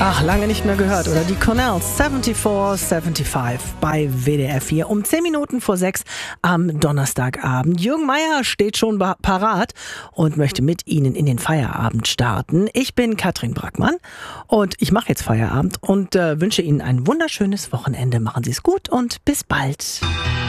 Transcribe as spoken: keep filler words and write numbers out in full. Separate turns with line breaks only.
Ach, lange nicht mehr gehört, oder? Die Cornells, vierundsiebzig fünfundsiebzig bei W D R vier um zehn Minuten vor sechs am Donnerstagabend. Jürgen Meier steht schon parat und möchte mit Ihnen in den Feierabend starten. Ich bin Katrin Brackmann und ich mache jetzt Feierabend und äh, wünsche Ihnen ein wunderschönes Wochenende. Machen Sie es gut und bis bald.